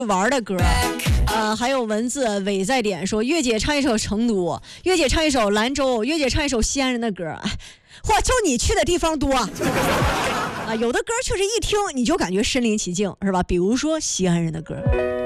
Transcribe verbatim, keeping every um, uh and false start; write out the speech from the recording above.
玩的歌。呃，还有文字伟在点说，月姐唱一首成都，月姐唱一首兰州，月姐唱一首西安人的歌。嚯，就你去的地方多啊！有的歌确实一听你就感觉身临其境，是吧？比如说西安人的歌。